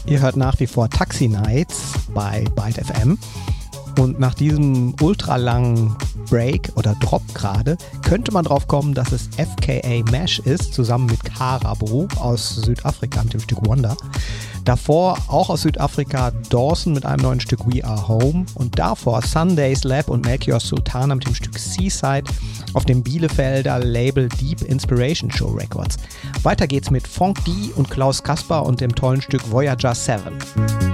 Ihr hört nach wie vor Taxi Nights bei Byte FM. Und nach diesem ultralangen Break oder Drop gerade, könnte man drauf kommen, dass es FKA Mesh ist, zusammen mit Karabo aus Südafrika mit dem Stück Wonder. Davor auch aus Südafrika Dawson mit einem neuen Stück We Are Home und davor Sundays Lab und Melchior Sultana mit dem Stück Seaside auf dem Bielefelder Label Deep Inspiration Show Records. Weiter geht's mit Funk D und Klaus Kasper und dem tollen Stück Voyager 7.